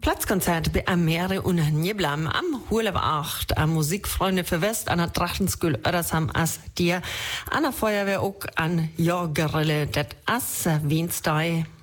Platzkonzert bei Amere und Niblam am Hulef 8 an Musikfreunde für West an der Trachtenskul Ödersam as dir an der Feuerwehr auch an Jorgerille det as Wienstei.